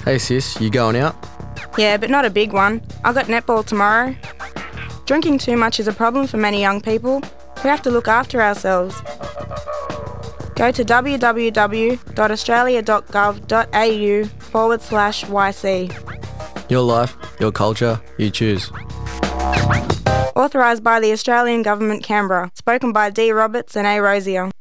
Hey sis, you going out? Yeah, but not a big one. I got netball tomorrow. Drinking too much is a problem for many young people. We have to look after ourselves. Go to www.australia.gov.au/YC. Your life, your culture, you choose. Authorised by the Australian Government, Canberra. Spoken by D. Roberts and A. Rosier.